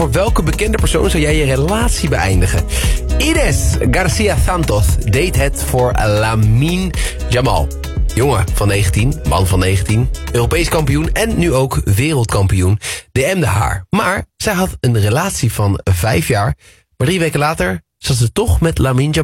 Voor welke bekende persoon zou jij je relatie beëindigen? Ines Garcia Santos deed het voor Lamine Jamal. Jongen van 19, man van 19, Europees kampioen en nu ook wereldkampioen, DM'de haar. Maar zij had een relatie van 5 jaar, maar 3 weken later zat ze toch met Lamine Jamal.